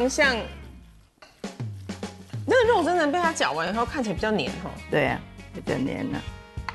像那个肉真的被它搅完以后，看起来比较黏哈。 对啊，比较黏了。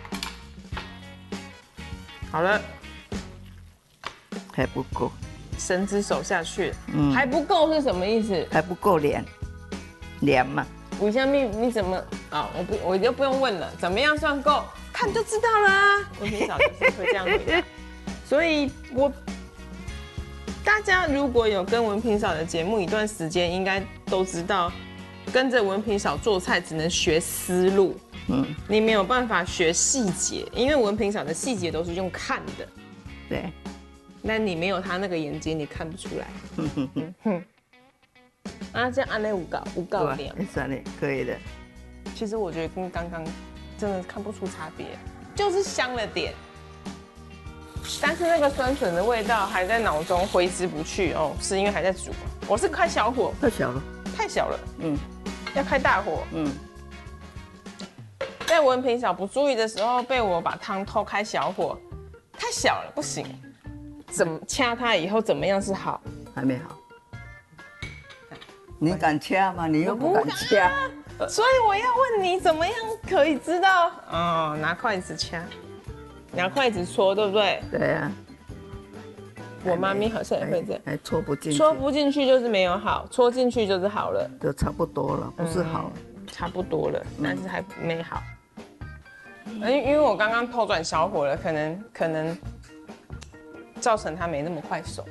好了， 还不够， 神之手下去， 嗯还不够是什么意思？ 还不够凉，凉嘛。 吴香蜜，你怎么啊？我就不用问了，怎么样算够？看就知道了啊。文平嫂就是会这样回答，所以大家如果有跟文平嫂的节目一段时间，应该都知道，跟着文平嫂做菜只能学思路，你没有办法学细节，因为文平嫂的细节都是用看的， 对， 那你没有她那个眼睛，你看不出来。啊，这样安内五告凉， 算了，可以的。 其实我觉得跟刚刚真的看不出差别，就是香了点，但是那个酸笋的味道还在脑中挥之不去哦，是因为还在煮。我是开小火， 太小了， 太小了，要开大火，在文平嫂不注意的时候，被我把汤偷开小火，太小了，不行。怎么掐它以后怎么样是好？ 还没好。你敢掐吗？你又不敢掐， 所以我要问你，怎么样可以知道？哦，拿筷子掐，拿筷子戳，对不对？ 对啊。 我妈咪好像也会这样， 还戳不进去， 戳不进去就是没有好，戳进去就是好了， 就差不多了，不是好， 差不多了，但是还没好。因为我刚刚偷转小火了，可能造成它没那么快熟。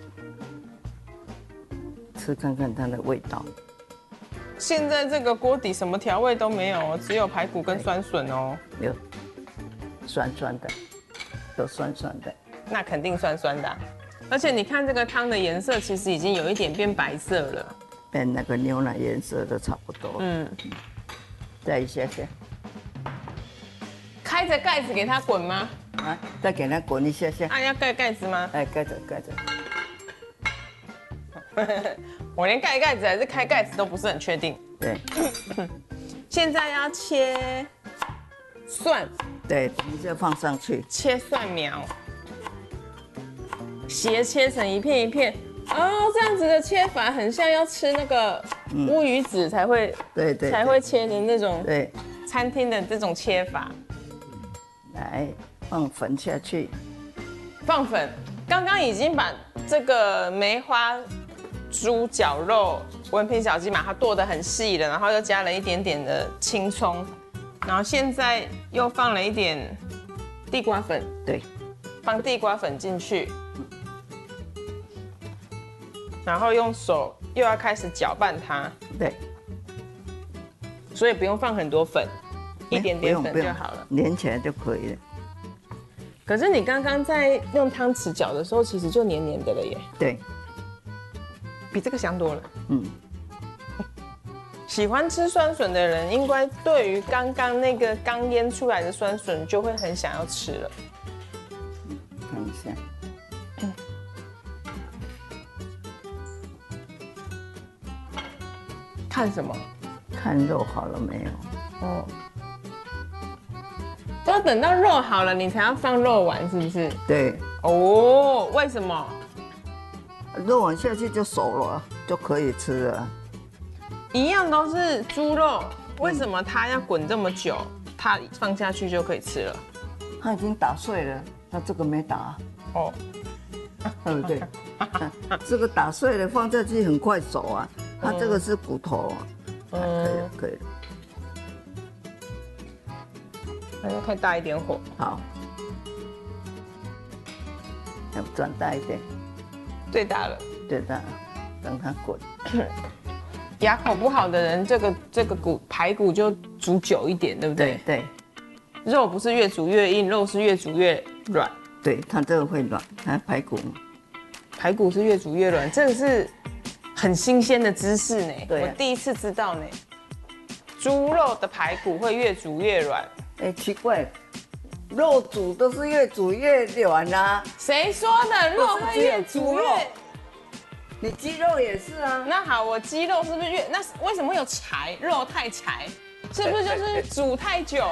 吃看看它的味道。 现在这个锅底什么调味都没有，只有排骨跟酸笋哦。 有酸酸的，有酸酸的， 那肯定酸酸的啊。而且你看这个汤的颜色，其实已经有一点变白色了， 跟那个牛奶颜色都差不多。再一下下。 开着盖子给它滚吗？ 啊，再给它滚一下下。 啊，要盖盖子吗？ 哎，盖着盖着。 我连盖盖子还是开盖子都不是很确定。 对。 现在要切蒜。 对，你就放上去。 切蒜苗，斜切成一片一片。哦，这样子的切法很像要吃那个乌鱼子才会， 对， 才会切的那种， 对， 餐厅的这种切法。 来，放粉下去。 放粉，刚刚已经把这个梅花猪脚肉文平小鸡把它剁得很细了，然后又加了一点点的青葱，然后现在又放了一点地瓜粉， 对， 放地瓜粉进去，然后用手又要开始搅拌它， 对， 所以不用放很多粉，一点点粉就好了， 连起来就可以了。 可是你刚刚在用汤匙搅的时候，其实就黏黏的了耶。 对， 比这个香多了。喜欢吃酸笋的人，应该对于刚刚那个刚腌出来的酸笋就会很想要吃了。 看一下。 看什么？ 看肉好了没有？ 哦。都要等到肉好了，你才要放肉丸，是不是？ 对。 哦，为什么？ 肉丸下去就熟了，就可以吃了。 一样都是猪肉，为什么它要滚这么久？它放下去就可以吃了？ 它已经打碎了，它这个没打。 哦， 对不对？这个打碎了放下去很快熟啊，它这个是骨头啊。可以了，可以了。 那就开大一点火。 好，要转大一点。 最大了。 最大，让它滚。 牙口不好的人，这个排骨就煮久一点，对不对？ 对。 肉不是越煮越硬，肉是越煮越软。 对，它这个会软，它排骨。 排骨是越煮越软，这个是很新鲜的知识呢。 对， 我第一次知道呢。猪肉的排骨会越煮越软。 哎，奇怪，肉煮都是越煮越软啊。 谁说的？肉会越煮越…… 你鸡肉也是啊。 那好，我鸡肉是不是越……那为什么会有柴？肉太柴，是不是就是煮太久？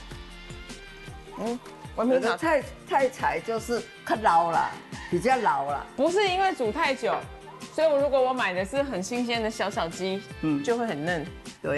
文平嫂太柴就是太老了，比较老了。 不是因为煮太久， 所以如果我买的是很新鲜的小鸡，就会很嫩。